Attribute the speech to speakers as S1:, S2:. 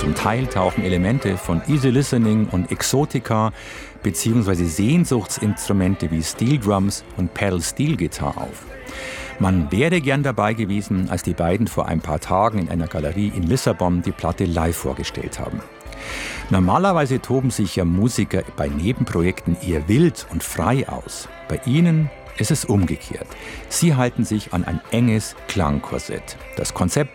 S1: Zum Teil tauchen Elemente von Easy Listening und Exotica bzw. Sehnsuchtsinstrumente wie Steel Drums und Pedal Steel Guitar auf. Man wäre gern dabei gewesen, als die beiden vor ein paar Tagen in einer Galerie in Lissabon die Platte live vorgestellt haben. Normalerweise toben sich ja Musiker bei Nebenprojekten eher wild und frei aus. Bei ihnen ist es umgekehrt. Sie halten sich an ein enges Klangkorsett. Das Konzept